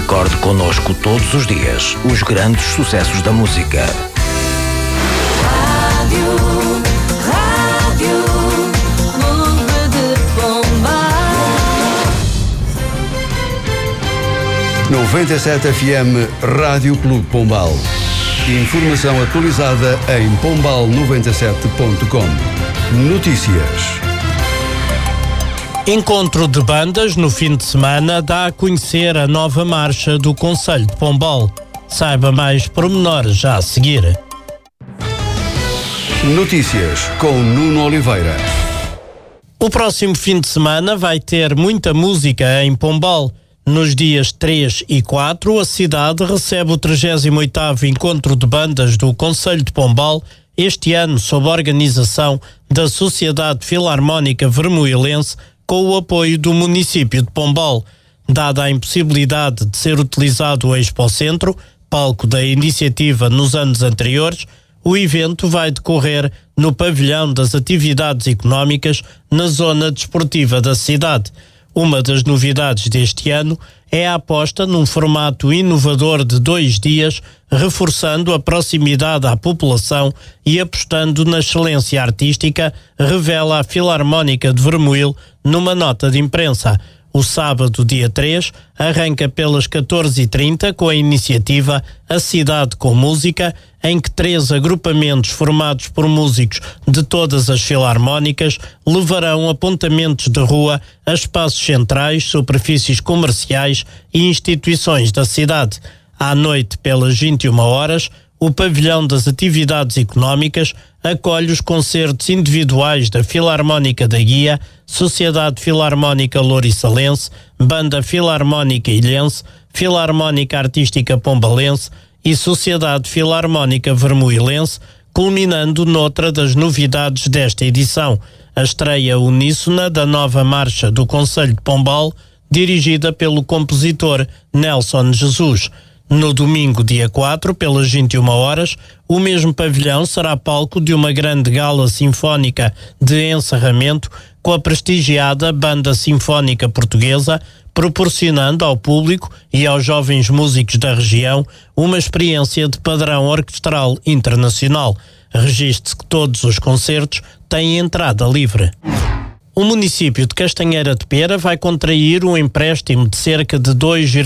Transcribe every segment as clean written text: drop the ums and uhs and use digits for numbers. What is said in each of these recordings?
Recorde connosco todos os dias os grandes sucessos da música. Rádio Clube de Pombal. 97 FM Rádio Clube Pombal. Informação atualizada em pombal97.com. Notícias. Encontro de bandas no fim de semana dá a conhecer a nova marcha do Conselho de Pombal. Saiba mais pormenores já a seguir. Notícias com Nuno Oliveira. O próximo fim de semana vai ter muita música em Pombal. Nos dias 3 e 4, a cidade recebe o 38º Encontro de Bandas do Conselho de Pombal, este ano sob a organização da Sociedade Filarmónica Vermoilense, com o apoio do município de Pombal. Dada a impossibilidade de ser utilizado o Expocentro, palco da iniciativa nos anos anteriores, o evento vai decorrer no pavilhão das atividades económicas na zona desportiva da cidade. Uma das novidades deste ano é a aposta num formato inovador de 2 dias, reforçando a proximidade à população e apostando na excelência artística, revela a Filarmónica de Vermoil numa nota de imprensa. O sábado, dia 3, arranca pelas 14h30 com a iniciativa A Cidade com Música, em que 3 agrupamentos formados por músicos de todas as filarmónicas levarão apontamentos de rua a espaços centrais, superfícies comerciais e instituições da cidade. À noite, pelas 21 horas, o pavilhão das atividades económicas acolhe os concertos individuais da Filarmónica da Guia, Sociedade Filarmónica Louriçalense, Banda Filarmónica Ilhense, Filarmónica Artística Pombalense e Sociedade Filarmónica Vermoilense, culminando noutra das novidades desta edição, a estreia uníssona da nova marcha do Conselho de Pombal, dirigida pelo compositor Nelson Jesus. No domingo, dia 4, pelas 21 horas, o mesmo pavilhão será palco de uma grande gala sinfónica de encerramento com a prestigiada Banda Sinfónica Portuguesa, proporcionando ao público e aos jovens músicos da região uma experiência de padrão orquestral internacional. Registre-se que todos os concertos têm entrada livre. O município de Castanheira de Pera vai contrair um empréstimo de cerca de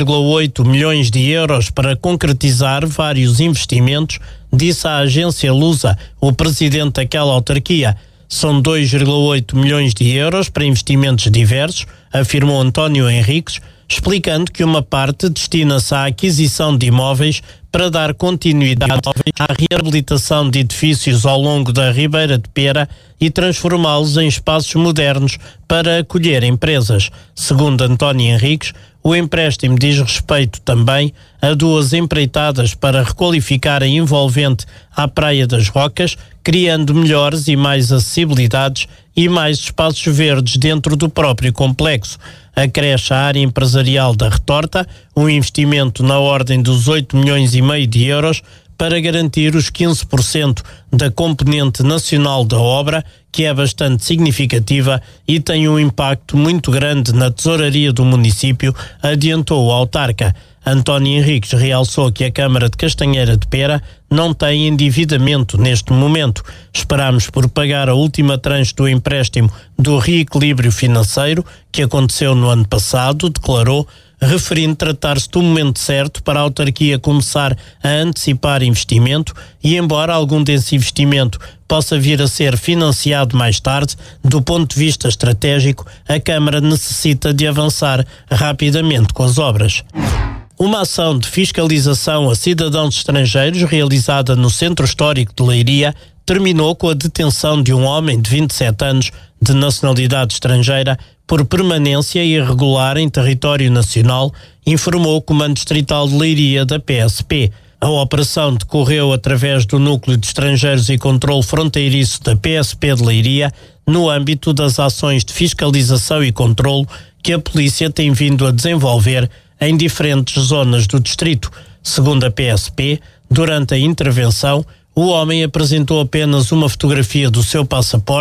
2,8 milhões de euros para concretizar vários investimentos, disse à agência Lusa o presidente daquela autarquia. São 2,8 milhões de euros para investimentos diversos, afirmou António Henriques, explicando que uma parte destina-se à aquisição de imóveis para dar continuidade à reabilitação de edifícios ao longo da Ribeira de Pera e transformá-los em espaços modernos para acolher empresas. Segundo António Henriques, o empréstimo diz respeito também a 2 empreitadas para requalificar a envolvente à Praia das Rocas, criando melhores e mais acessibilidades e mais espaços verdes dentro do próprio complexo. Acresce a área empresarial da Retorta, um investimento na ordem dos 8 milhões e meio de euros para garantir os 15% da componente nacional da obra, que é bastante significativa e tem um impacto muito grande na tesouraria do município, adiantou o autarca. António Henriques realçou que a Câmara de Castanheira de Pera não tem endividamento neste momento. Esperamos por pagar a última tranche do empréstimo do reequilíbrio financeiro, que aconteceu no ano passado, declarou, referindo tratar-se do momento certo para a autarquia começar a antecipar investimento e, embora algum desse investimento possa vir a ser financiado mais tarde, do ponto de vista estratégico, a Câmara necessita de avançar rapidamente com as obras. Uma ação de fiscalização a cidadãos estrangeiros realizada no Centro Histórico de Leiria terminou com a detenção de um homem de 27 anos de nacionalidade estrangeira por permanência irregular em território nacional, informou o Comando Distrital de Leiria da PSP. A operação decorreu através do Núcleo de Estrangeiros e Controlo Fronteiriço da PSP de Leiria, no âmbito das ações de fiscalização e controlo que a polícia tem vindo a desenvolver em diferentes zonas do distrito. Segundo a PSP, durante a intervenção, o homem apresentou apenas uma fotografia do seu passaporte,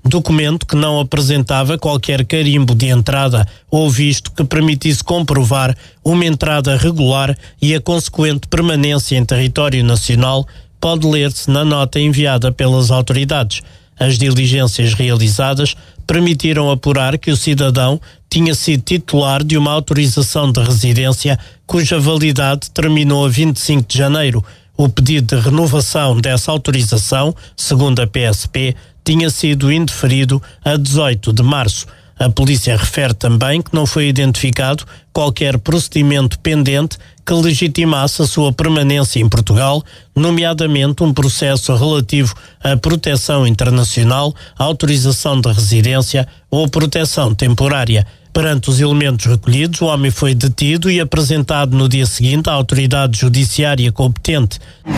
documento que não apresentava qualquer carimbo de entrada ou visto que permitisse comprovar uma entrada regular e a consequente permanência em território nacional, pode ler-se na nota enviada pelas autoridades. As diligências realizadas permitiram apurar que o cidadão tinha sido titular de uma autorização de residência cuja validade terminou a 25 de janeiro. O pedido de renovação dessa autorização, segundo a PSP, tinha sido indeferido a 18 de março. A polícia refere também que não foi identificado qualquer procedimento pendente que legitimasse a sua permanência em Portugal, nomeadamente um processo relativo à proteção internacional, autorização de residência ou proteção temporária. Perante os elementos recolhidos, o homem foi detido e apresentado no dia seguinte à autoridade judiciária competente.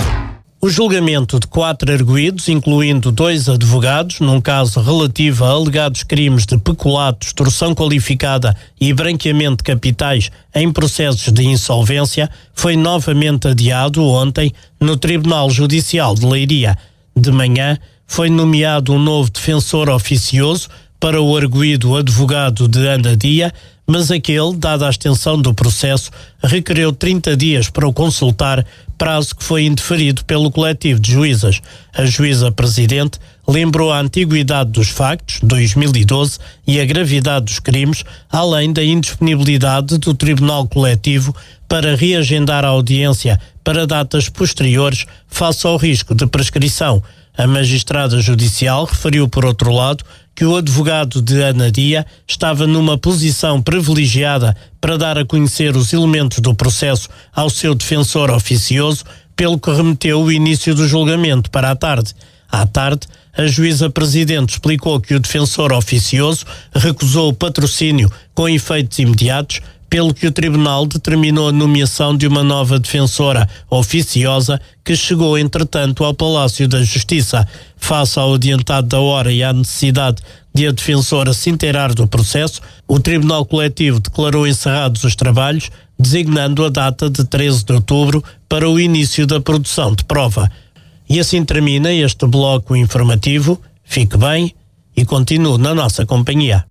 O julgamento de 4 arguidos, incluindo 2 advogados, num caso relativo a alegados crimes de peculato, extorsão qualificada e branqueamento de capitais em processos de insolvência, foi novamente adiado ontem no Tribunal Judicial de Leiria. De manhã, foi nomeado um novo defensor oficioso para o arguido advogado de Anadia, mas aquele, dada a extensão do processo, requereu 30 dias para o consultar, prazo que foi indeferido pelo coletivo de juízas. A juíza presidente lembrou a antiguidade dos factos, 2012, e a gravidade dos crimes, além da indisponibilidade do Tribunal Coletivo para reagendar a audiência para datas posteriores face ao risco de prescrição. A magistrada judicial referiu, por outro lado, que o advogado de Anadia estava numa posição privilegiada para dar a conhecer os elementos do processo ao seu defensor oficioso, pelo que remeteu o início do julgamento para a tarde. À tarde, a juíza presidente explicou que o defensor oficioso recusou o patrocínio com efeitos imediatos, pelo que o tribunal determinou a nomeação de uma nova defensora oficiosa que chegou, entretanto, ao Palácio da Justiça. Face ao adiantado da hora e à necessidade de a defensora se inteirar do processo, o Tribunal Coletivo declarou encerrados os trabalhos, designando a data de 13 de outubro para o início da produção de prova. E assim termina este bloco informativo. Fique bem e continue na nossa companhia.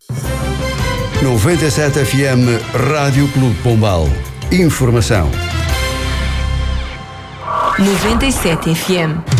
97 FM Rádio Clube Pombal. Informação. 97 FM.